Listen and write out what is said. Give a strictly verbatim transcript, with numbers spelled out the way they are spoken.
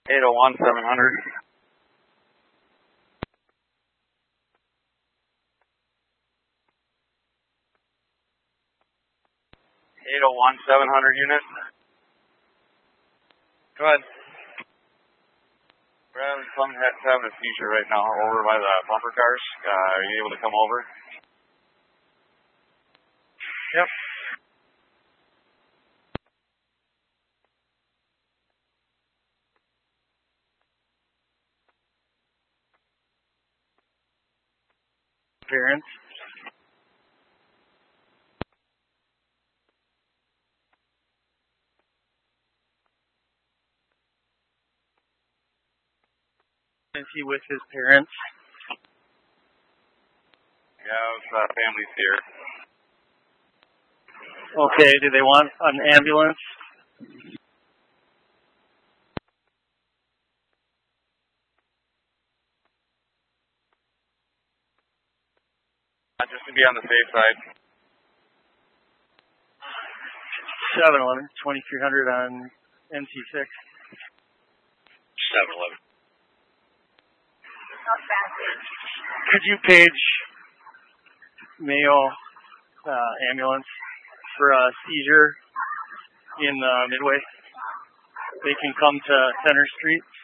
eight oh one, seven hundred. eight oh one, seven hundred unit. Go ahead. We're having some having a seizure right now over by the bumper cars. Uh, are you able to come over? Yep. Parents. Is he with his parents? Yeah, his uh, family's here. Okay, do they want an ambulance? Uh, just to be on the safe side. seven eleven, twenty-three hundred on N C six. seven eleven. Could you page Mayo uh, ambulance for a seizure in uh, Midway? They can come to Center Street.